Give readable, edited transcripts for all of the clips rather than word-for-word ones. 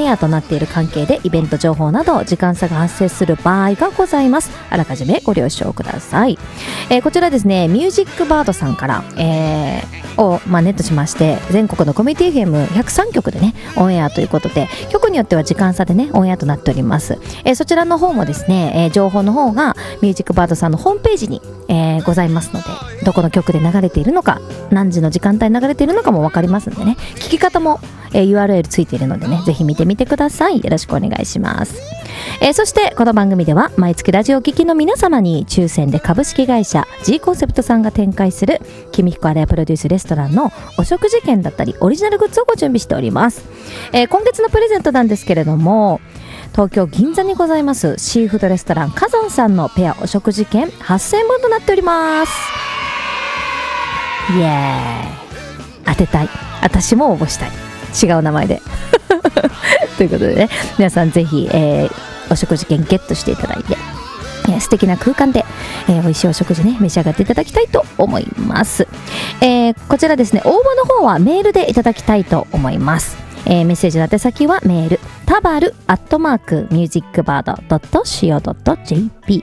エアとなっている関係でイベント情報など時間差が発生する場合がございます。あらかじめご了承ください。こちらですね、ミュージックバードさんから、ネットしまして全国のコミュニティ FM103 局でねオンエアということで、局によっては時間差でねオンエアとなっております。そちらの方もですね、情報の方がミュージックバードさんのホームページに、ございますので、どこの局で流れているのか、何時の時間帯に流れているのかも分かりますんでね、聞き方も、URL ついているのでね、ぜひ見てみてください。よろしくお願いします。そしてこの番組では毎月ラジオ聴きの皆様に抽選で株式会社 G コンセプトさんが展開する君彦あれやプロデュースレストランのお食事券だったりオリジナルグッズをご準備しております。今月のプレゼントなんですけれども、東京銀座にございますシーフードレストラン火山さんのペアお食事券8000円分となっております。イエーイ、当てたい、私も応募したい、違う名前でということでね、皆さんぜひ、お食事券ゲットしていただいて、素敵な空間で、美味しいお食事ね召し上がっていただきたいと思います。こちらですね、応募の方はメールでいただきたいと思います。メッセージの宛先はメールtabaru@musicbird.co.jp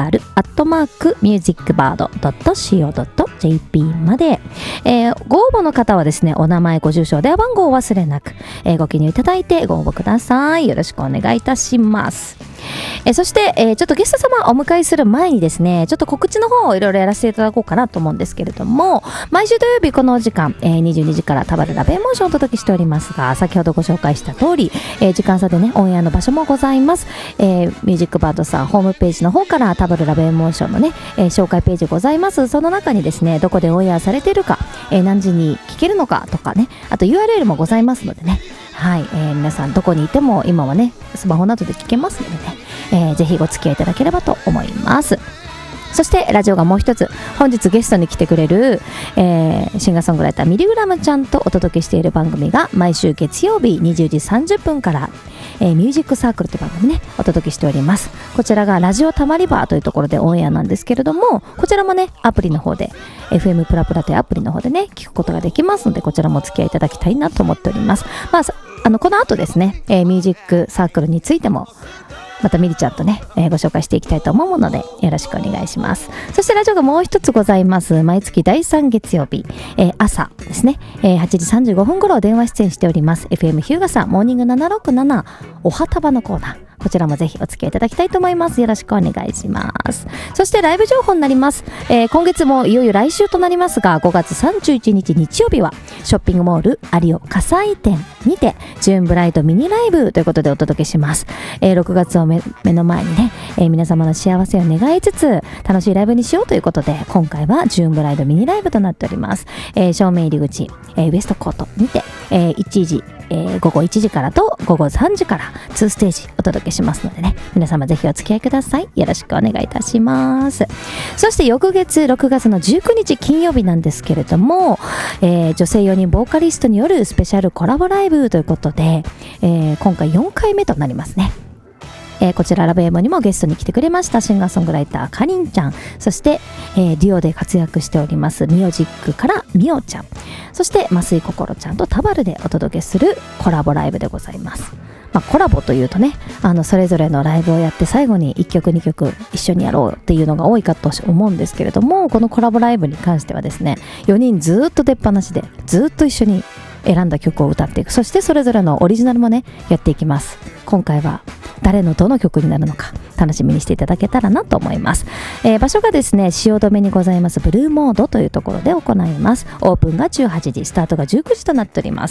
tabaru@musicbird.co.jp まで、ご応募の方はですね、お名前、ご住所、電話番号を忘れなく、ご記入いただいてご応募ください。よろしくお願いいたします。そして、ちょっとゲスト様をお迎えする前にですね、ちょっと告知の方をいろいろやらせていただこうかなと思うんですけれども、毎週土曜日この時間、22時からタバルラベエモーションをお届けしておりますが、先ほどご紹介した通り、時間差でねオンエアの場所もございます。ミュージックバードさんホームページの方からタバルラベエモーションのね、紹介ページございます。その中にですね、どこでオンエアされているか、何時に聞けるのかとかね、あと URL もございますのでね、はい、皆さんどこにいても今はねスマホなどで聞けますのでね、ぜひご付き合いいただければと思います。そしてラジオがもう一つ、本日ゲストに来てくれる、シンガーソングライターミリグラムちゃんとお届けしている番組が毎週月曜日20時30分から、ミュージックサークルという番組ねお届けしております。こちらがラジオたまり場というところでオンエアなんですけれども、こちらもねアプリの方で FM プラプラというアプリの方でね聞くことができますので、こちらもお付き合いいただきたいなと思っております。この後ですね、ミュージックサークルについてもまたミリちゃんとね、ご紹介していきたいと思うのでよろしくお願いします。そしてラジオがもう一つございます。毎月第3月曜日、朝ですね、8時35分頃電話出演しております FM 日向さんモーニング767お旗場のコーナー、こちらもぜひお付き合いいただきたいと思います。よろしくお願いします。そしてライブ情報になります。今月もいよいよ来週となりますが、5月31日日曜日はショッピングモール有オ火災店にてジューンブライドミニライブということでお届けします。6月を目の前にね、皆様の幸せを願いつつ楽しいライブにしようということで、今回はジューンブライドミニライブとなっております。正面入り口、ウエストコートにて、1時午後1時からと午後3時から2ステージお届けしますのでね、皆様ぜひお付き合いください。よろしくお願いいたします。そして翌月6月の19日金曜日なんですけれども、女性4人ボーカリストによるスペシャルコラボライブということで、今回4回目となりますね。こちらラブエモにもゲストに来てくれましたシンガーソングライターかりんちゃん、そして、デュオで活躍しておりますミオジックからみおちゃん、そして増井こころちゃんとタバルでお届けするコラボライブでございます。コラボというとね、それぞれのライブをやって最後に1曲2曲一緒にやろうっていうのが多いかと思うんですけれども、このコラボライブに関してはですね、4人ずっと出っ放しでずっと一緒に選んだ曲を歌っていく、そしてそれぞれのオリジナルもねやっていきます。今回は誰のどの曲になるのか楽しみにしていただけたらなと思います。場所がですね、汐留にございますブルーモードというところで行います。オープンが18時、スタートが19時となっております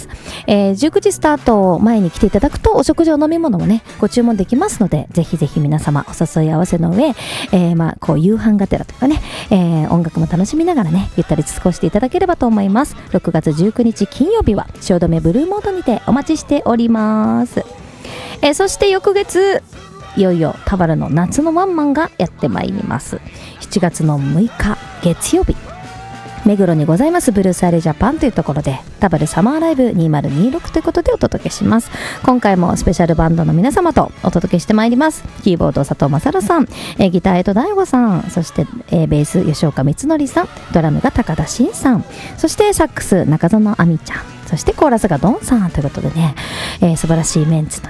。19時スタート前に来ていただくとお食事お飲み物もねご注文できますので、ぜひぜひ皆様お誘い合わせの上、こう夕飯がてらとかね、音楽も楽しみながらねゆったり過ごしていただければと思います。6月19日金曜日は汐留ブルーモードにてお待ちしております。そして翌月いよいよタバルの夏のワンマンがやってまいります。7月の6日月曜日、目黒にございますブルースアレジャパンというところでタバルサマーライブ2026ということでお届けします。今回もスペシャルバンドの皆様とお届けしてまいります。キーボード佐藤正さん、ギター江戸大吾さん、そして、ベース吉岡光則さん、ドラムが高田真さん、そしてサックス中園亜美ちゃん、そしてコーラスがドンさんということでね、素晴らしいメンツの